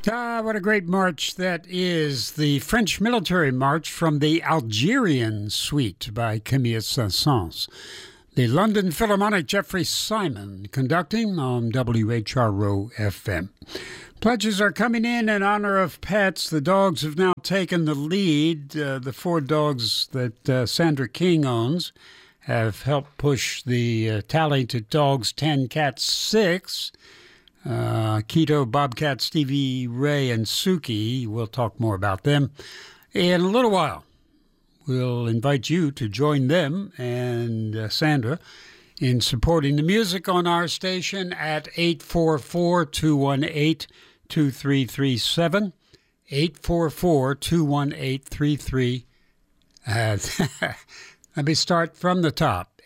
Ah, what a great march that is. The French military march from the Algerian Suite by Camille Saint-Saëns. The London Philharmonic Jeffrey Simon conducting on WHRO FM. Pledges are coming in honor of pets. The dogs have now taken the lead. The 4 dogs that Sandra King owns have helped push the tally to dogs 10, cats 6. Keto, Bobcat, Stevie Ray, and Suki. We'll talk more about them in a little while. We'll invite you to join them and Sandra in supporting the music on our station at 844-218-2337. 844-218-33. Let me start from the top.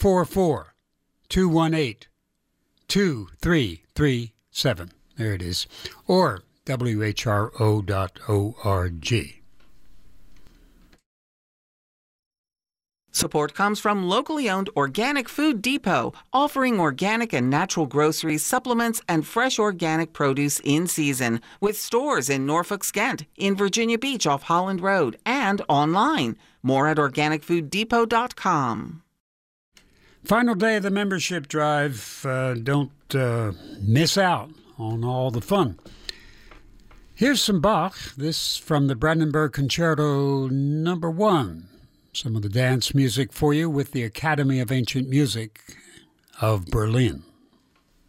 844-218-2337. There it is. Or WHRO.org. Support comes from locally owned Organic Food Depot, offering organic and natural groceries, supplements, and fresh organic produce in season, with stores in Norfolk, Skent, in Virginia Beach off Holland Road, and online. More at organicfooddepot.com. Final day of the membership drive. Don't miss out on all the fun. Here's some Bach. This from the Brandenburg Concerto No. 1. Some of the dance music for you with the Academy of Ancient Music of Berlin.